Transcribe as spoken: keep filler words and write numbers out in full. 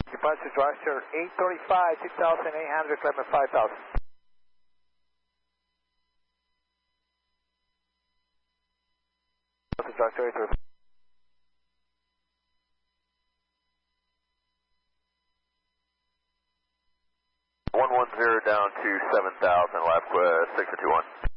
Departure Roger eight thirty-five, two thousand eight hundred, climb five thousand. Roger eight thirty-five. one one zero down to seven thousand, left uh, six two one.